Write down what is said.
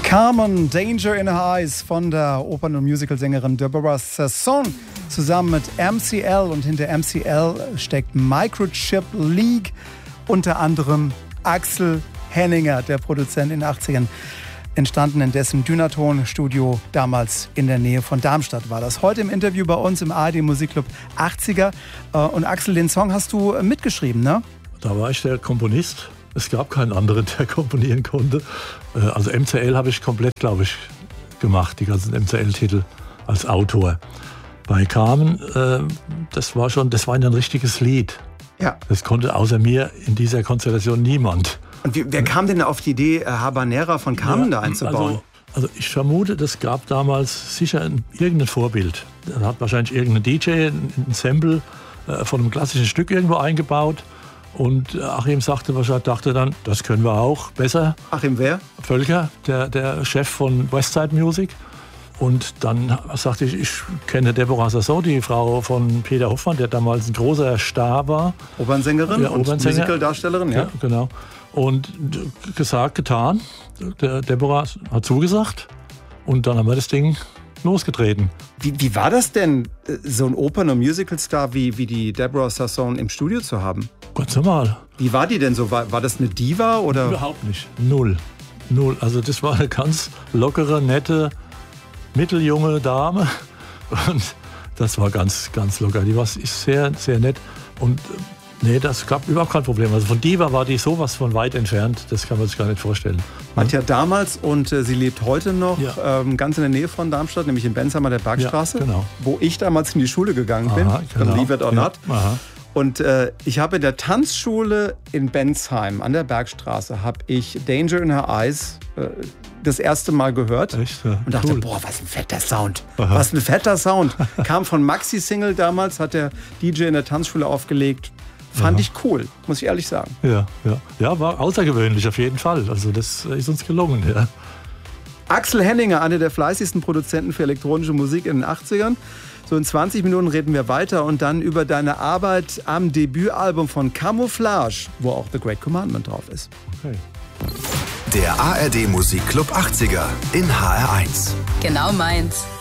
Carmen, Danger in Her Eyes von der Opern- und Musicalsängerin Deborah Sasson zusammen mit MCL, und hinter MCL steckt Microchip League, unter anderem Axel Henninger, der Produzent in den 80ern. Entstanden in dessen Dynaton-Studio, damals in der Nähe von Darmstadt war das. Heute im Interview bei uns im ARD Musikclub 80er. Und Axel, den Song hast du mitgeschrieben, ne? Da war ich der Komponist. Es gab keinen anderen, der komponieren konnte. Also MCL habe ich komplett, glaube ich, gemacht, die ganzen MCL-Titel als Autor. Bei Carmen, das war ein richtiges Lied. Ja. Das konnte außer mir in dieser Konstellation niemand. Und wer kam denn auf die Idee, Habanera von Carmen da einzubauen? Also ich vermute, das gab damals sicher irgendein Vorbild. Da hat wahrscheinlich irgendein DJ ein Sample von einem klassischen Stück irgendwo eingebaut. Und Achim dachte dann, das können wir auch besser. Achim wer? Völker, der Chef von Westside Music. Und dann sagte ich kenne Deborah Sasson, die Frau von Peter Hoffmann, der damals ein großer Star war. Opernsängerin und Musicaldarstellerin, ja. Ja, genau. Und gesagt, getan. Deborah hat zugesagt. Und dann haben wir das Ding losgetreten. Wie war das denn, so ein Opern- und Musicalstar wie die Deborah Sasson im Studio zu haben? Ganz normal. Wie war die denn so? War das eine Diva oder? Überhaupt nicht. Null. Also das war eine ganz lockere, nette, mitteljunge Dame. Und das war ganz, ganz locker. Die war sehr, sehr nett. Und nee, das gab überhaupt kein Problem. Also von Diva war die sowas von weit entfernt. Das kann man sich gar nicht vorstellen. Hat ja damals, und sie lebt heute noch, ganz in der Nähe von Darmstadt, nämlich in Bensheim an der Bergstraße, genau. Wo ich damals in die Schule gegangen bin. Genau. Believe it or not. Aha. Und ich habe in der Tanzschule in Bensheim an der Bergstraße habe ich Danger in Her Eyes das erste Mal gehört. Echt? Ja, und dachte, cool. Boah, was ein fetter Sound. Was ein fetter Sound. Kam von Maxi-Single damals, hat der DJ in der Tanzschule aufgelegt. Fand ich cool, muss ich ehrlich sagen. Ja, war außergewöhnlich auf jeden Fall. Also das ist uns gelungen, ja. Axel Henninger, einer der fleißigsten Produzenten für elektronische Musik in den 80ern. So in 20 Minuten reden wir weiter und dann über deine Arbeit am Debütalbum von Camouflage, wo auch The Great Commandment drauf ist. Okay. Der ARD Musikclub 80er in HR1. Genau meins.